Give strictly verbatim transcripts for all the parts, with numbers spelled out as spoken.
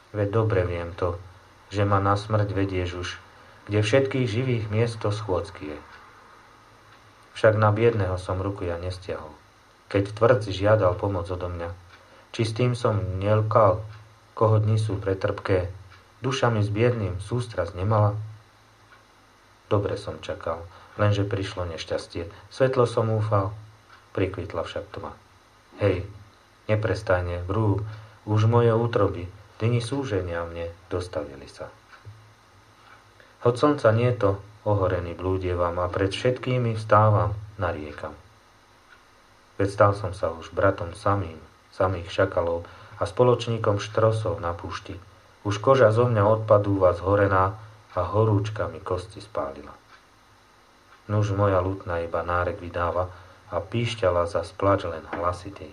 Veď dobre viem to, že ma na smrť vedieš už, kde všetkých živých miesto schôdzky je. Však na biedného som ruku ja nestiahol, keď v tvrdci žiadal pomoc odo mňa. Či s tým som nelkal, koho dni sú pretrpké, duša mi s biedným sústrasť nemala? Dobre som čakal, lenže prišlo nešťastie. Svetlo som úfal, prikvitla však tma. Hej, neprestajne, vrú, už moje útroby, dni súženia mne dostavili sa. Od slnca nie to, ohorený blúdievam a pred všetkými vstávam, nariekam. Veď stal som sa už bratom samým, samých šakalov a spoločníkom štrosov na púšti. Už koža zo mňa odpadúva zhorená a horúčka mi kosti spálila. Nuž moja lutna iba nárek vydáva a píšťala za splač len hlasitý.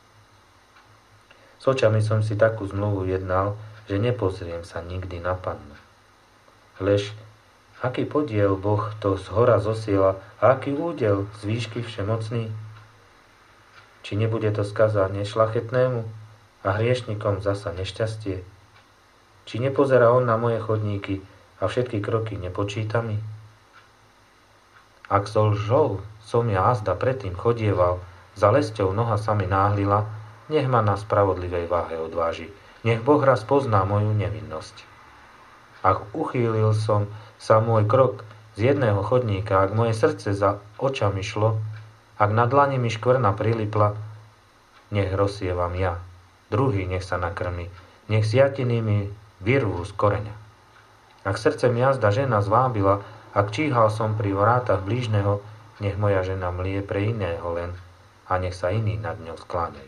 S očami som si takú zmluvu jednal, že nepozriem sa nikdy na pannu. Lež, aký podiel Boh to zhora zosiela a aký údel z výšky všemocný? Či nebude to skazať nešlachetnému a hriešnikom zasa nešťastie? Či nepozerá on na moje chodníky a všetky kroky nepočíta mi? Ak so lžou som ja azda predtým chodieval, za lesťou noha sa mi náhlila, nech ma na spravodlivej váhe odváži, nech Boh raz pozná moju nevinnosť. Ak uchýlil som sa môj krok z jedného chodníka, ak moje srdce za očami šlo, ak na dlani mi škvrna prilipla, nech rozsievam ja, druhý nech sa nakrmi, nech siatiny mi vyrvú z koreňa. Ak srdce mi jazda žena zvábila, ak číhal som pri vrátach blížneho, nech moja žena mlie pre iného len a nech sa iní nad ňou skláňajú.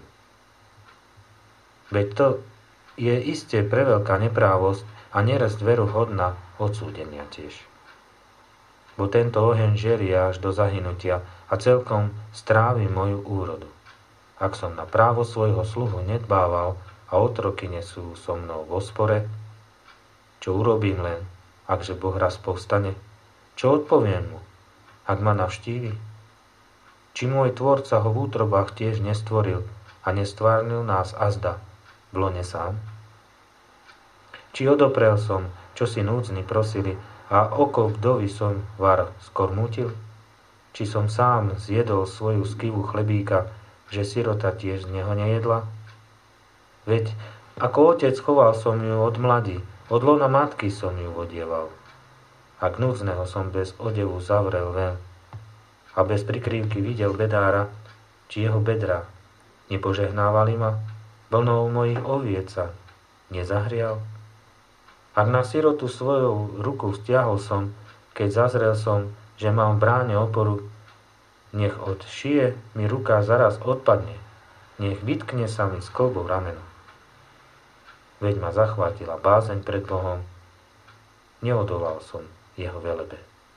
Veď to je iste preveľká neprávosť a neresť veru hodná odsúdenia tiež. Bo tento oheň žerie až do zahynutia a celkom strávi moju úrodu. Ak som na právo svojho sluhu nedbával a otroky nesú so mnou vo spore, čo urobím len, akže Boh raz povstane? Čo odpoviem mu, ak ma navštívi? Či môj tvorca ho v útrobách tiež nestvoril a nestvárnil nás azda v lone sám? Či odoprel som, čo si núdzni prosili, a oko vdovy som var skormútil? Či som sám zjedol svoju skivu chlebíka, že sirota tiež z neho nejedla? Veď ako otec choval som ju od mladí, od lona matky som ju odieval. Ak núdzneho som bez odevu zavrel ven a bez prikrývky videl bedára, či jeho bedra nepožehnávali ma, vlnou mojich oviec sa nezahrial? Ak na sirotu svojou ruku stiahol som, keď zazrel som, že mám v bráne oporu, nech od šie mi ruka zaraz odpadne, nech vytkne sa mi s kolbou rameno. Veď ma zachvátila bázeň pred Bohom, neodolal som jeho velebe.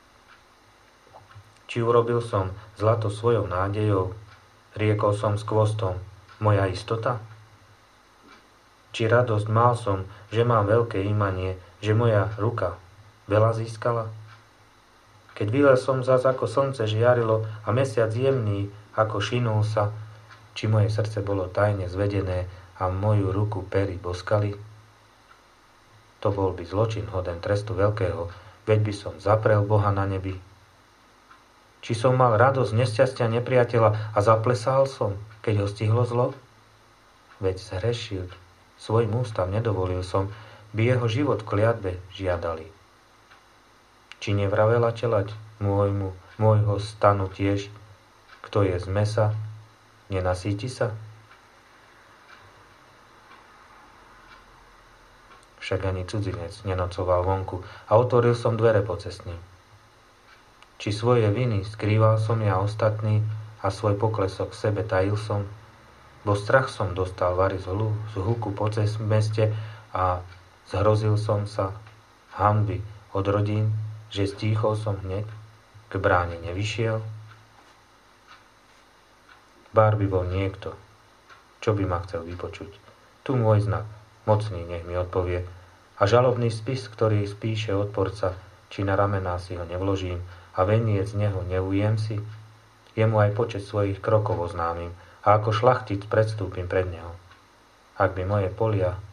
Či urobil som zlato svojou nádejou, riekol som s kvostom, moja istota? Či radosť mal som, že mám veľké imanie, že moja ruka veľa získala? Keď vylel som zas ako slnce žiarilo a mesiac jemný ako šinul sa, či moje srdce bolo tajne zvedené a moju ruku pery boskali? To bol by zločin hoden trestu veľkého, veď by som zaprel Boha na nebi. Či som mal radosť nesťastia nepriateľa a zaplesal som, keď ho stihlo zlo? Veď zhrešil, svojim ústam nedovolil som, by jeho život v kliatbe žiadali. Či nevravela čelať môjmu, môjho stanu tiež, kto je z mesa, nenasíti sa? Však ani cudzinec nenocoval vonku a otvoril som dvere pocestným. Či svoje viny skrýval som ja ostatný a svoj poklesok v sebe tajil som, bo strach som dostal vary z hlu, z huku po cest meste a zhrozil som sa hanby od rodín, že stíchol som hneď, k bráne nevyšiel. Bár by bol niekto, čo by ma chcel vypočuť. Tu môj znak, mocný nech mi odpovie, a žalobný spis, ktorý spíše odporca, či na ramená si ho nevložím a veniec z neho neujem si, jemu aj počet svojich krokov oznámim a ako šlachtic predstúpim pred neho. Ak by moje polia